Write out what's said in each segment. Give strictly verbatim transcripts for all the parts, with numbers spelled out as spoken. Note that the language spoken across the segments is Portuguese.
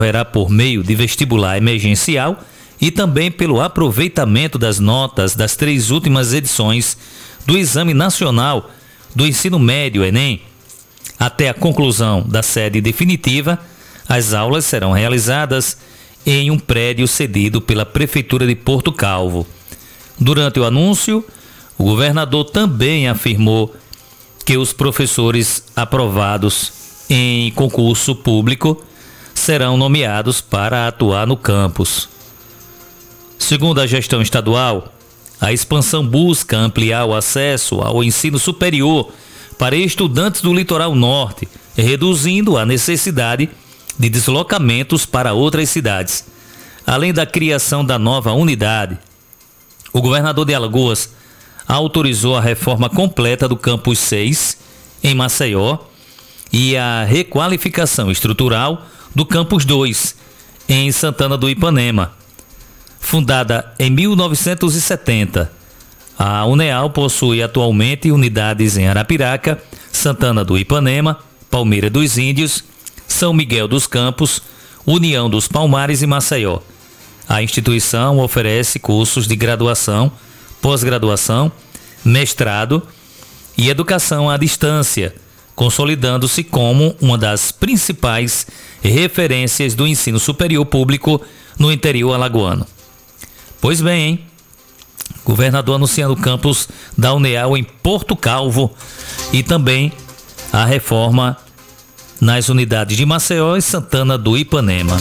ocorrerá por meio de vestibular emergencial e também pelo aproveitamento das notas das três últimas edições do Exame Nacional do Ensino Médio, Enem. Até a conclusão da sede definitiva, as aulas serão realizadas em um prédio cedido pela Prefeitura de Porto Calvo. Durante o anúncio, o governador também afirmou que os professores aprovados em concurso público serão nomeados para atuar no campus. Segundo a gestão estadual, a expansão busca ampliar o acesso ao ensino superior para estudantes do litoral norte, reduzindo a necessidade de deslocamentos para outras cidades. Além da criação da nova unidade, o governador de Alagoas autorizou a reforma completa do Campus seis, em Maceió, e a requalificação estrutural do Campus dois, em Santana do Ipanema. Fundada em mil novecentos e setenta, a UNEAL possui atualmente unidades em Arapiraca, Santana do Ipanema, Palmeira dos Índios, São Miguel dos Campos, União dos Palmares e Maceió. A instituição oferece cursos de graduação, pós-graduação, mestrado e educação à distância, consolidando-se como uma das principais referências do ensino superior público no interior alagoano. Pois bem, hein? Governador anunciando o campus da UNEAL em Porto Calvo e também a reforma nas unidades de Maceió e Santana do Ipanema.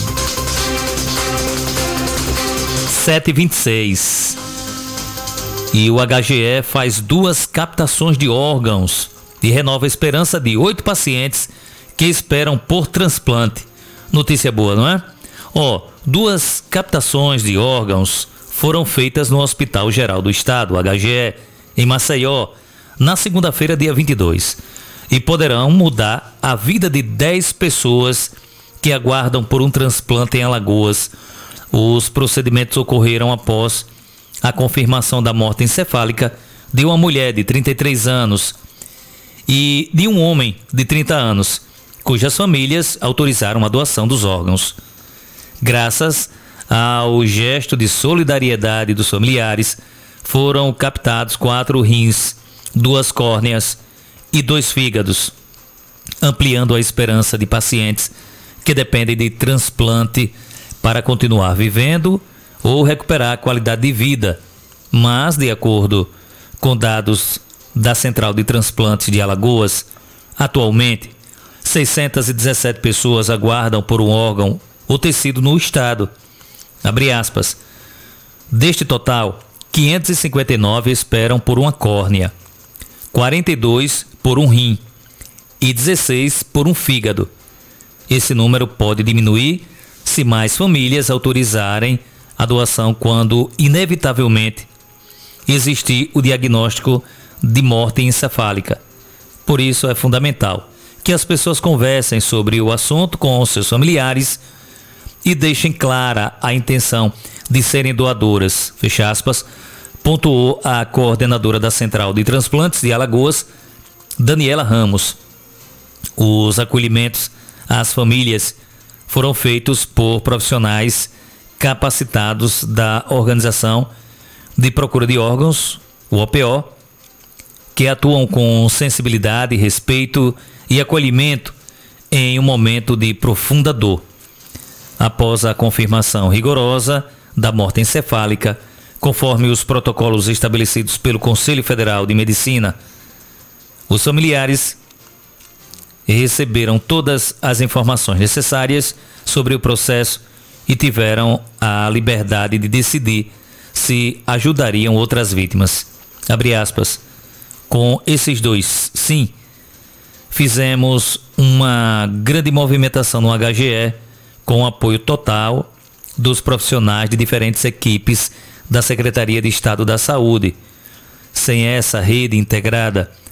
sete e vinte e seis. E o H G E faz duas captações de órgãos e renova a esperança de oito pacientes que esperam por transplante. Notícia boa, não é? Ó, duas captações de órgãos foram feitas no Hospital Geral do Estado, H G E, em Maceió, na segunda-feira, dia vinte e dois, e poderão mudar a vida de dez pessoas que aguardam por um transplante em Alagoas. Os procedimentos ocorreram após a confirmação da morte encefálica de uma mulher de trinta e três anos e de um homem de trinta anos, cujas famílias autorizaram a doação dos órgãos. Graças ao gesto de solidariedade dos familiares, foram captados quatro rins, duas córneas e dois fígados, ampliando a esperança de pacientes que dependem de transplante para continuar vivendo ou recuperar a qualidade de vida. Mas, de acordo com dados da Central de Transplantes de Alagoas, atualmente seiscentas e dezessete pessoas aguardam por um órgão ou tecido no estado. Abre aspas. Deste total, quinhentos e cinquenta e nove esperam por uma córnea, quarenta e dois por um rim e dezesseis por um fígado. Esse número pode diminuir se mais famílias autorizarem a doação quando, inevitavelmente, existir o diagnóstico de morte encefálica. Por isso, é fundamental que as pessoas conversem sobre o assunto com os seus familiares e deixem clara a intenção de serem doadoras, fecha aspas, pontuou a coordenadora da Central de Transplantes de Alagoas, Daniela Ramos. Os acolhimentos às famílias foram feitos por profissionais capacitados da Organização de Procura de Órgãos, o O P O, que atuam com sensibilidade, respeito e acolhimento em um momento de profunda dor. Após a confirmação rigorosa da morte encefálica, conforme os protocolos estabelecidos pelo Conselho Federal de Medicina, os familiares receberam todas as informações necessárias sobre o processo e tiveram a liberdade de decidir se ajudariam outras vítimas. Abre aspas. Com esses dois, sim, fizemos uma grande movimentação no H G E com o apoio total dos profissionais de diferentes equipes da Secretaria de Estado da Saúde. Sem essa rede integrada,